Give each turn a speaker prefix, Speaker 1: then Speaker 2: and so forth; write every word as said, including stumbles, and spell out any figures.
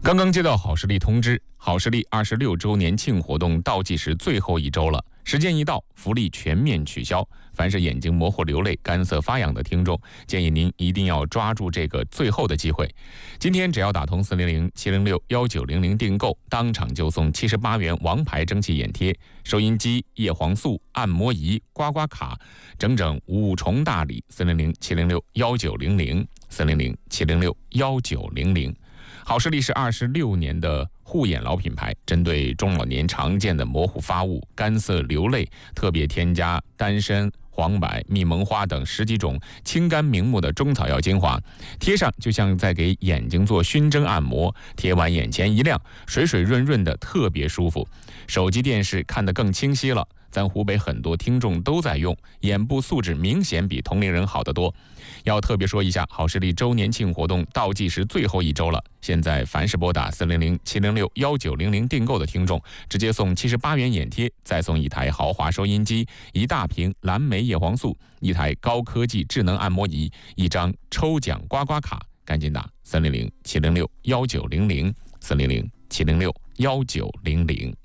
Speaker 1: 刚刚接到好视力通知，好视力二十六周年庆活动倒计时最后一周了，时间一到，福利全面取消。凡是眼睛模糊、流泪、干涩发痒的听众，建议您一定要抓住这个最后的机会。今天只要打通四零零七零六幺九零零订购，当场就送七十八元王牌蒸汽眼贴、收音机、叶黄素、按摩仪、刮刮卡，整整五重大礼。四零零七零六幺九零零，四零零七零六幺九零零。好视力是二十六年的护眼老品牌，针对中老年常见的模糊发物、干涩流泪，特别添加丹参、黄柏、蜜蒙花等十几种清肝明目的中草药精华，贴上就像在给眼睛做熏蒸按摩，贴完眼前一亮，水水润润的，特别舒服。手机电视看得更清晰了。咱湖北很多听众都在用，眼部素质明显比同龄人好得多。要特别说一下，好视力周年庆活动倒计时最后一周了。现在凡是拨打四零零七零六幺九零零订购的听众，直接送七十八元眼贴，再送一台豪华收音机、一大瓶蓝莓叶黄素、一台高科技智能按摩仪、一张抽奖刮刮卡。赶紧打三零零七零六幺九零零，四零零七零六幺九零零。